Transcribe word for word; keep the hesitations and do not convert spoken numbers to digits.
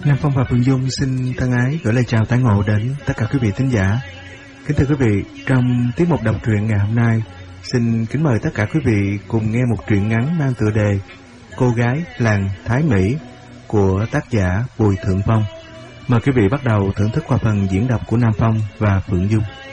Nam Phong và Phượng Dung xin thân ái gửi lời chào tái ngộ đến tất cả quý vị thính giả. Kính thưa quý vị, trong tiết mục đọc truyện ngày hôm nay, xin kính mời tất cả quý vị cùng nghe một truyện ngắn mang tựa đề Cô gái làng Thái Mỹ của tác giả Bùi Thượng Phong. Mời quý vị bắt đầu thưởng thức qua phần diễn đọc của Nam Phong và Phượng Dung.